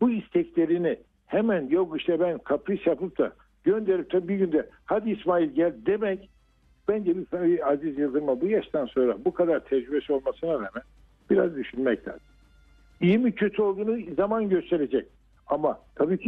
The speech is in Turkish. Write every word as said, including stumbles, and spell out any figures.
bu isteklerini hemen yok işte ben kapris yapıp da gönderip de bir günde hadi İsmail gel demek bence bir Aziz Yıldırım'a bu yaştan sonra bu kadar tecrübesi olmasına rağmen biraz düşünmek lazım. İyi mi kötü olduğunu zaman gösterecek. Ama tabii ki